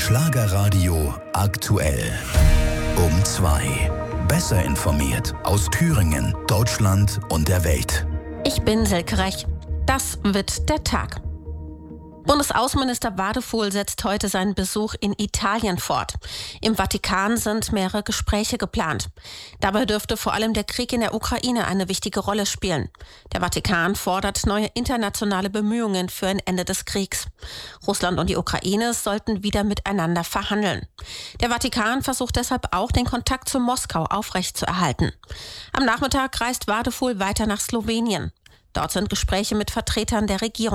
Schlagerradio aktuell. Um 2. Besser informiert aus Thüringen, Deutschland und der Welt. Ich bin Silke Rech. Das wird der Tag. Bundesaußenminister Wadefuhl setzt heute seinen Besuch in Italien fort. Im Vatikan sind mehrere Gespräche geplant. Dabei dürfte vor allem der Krieg in der Ukraine eine wichtige Rolle spielen. Der Vatikan fordert neue internationale Bemühungen für ein Ende des Kriegs. Russland und die Ukraine sollten wieder miteinander verhandeln. Der Vatikan versucht deshalb auch, den Kontakt zu Moskau aufrechtzuerhalten. Am Nachmittag reist Wadefuhl weiter nach Slowenien. Dort sind Gespräche mit Vertretern der Regierung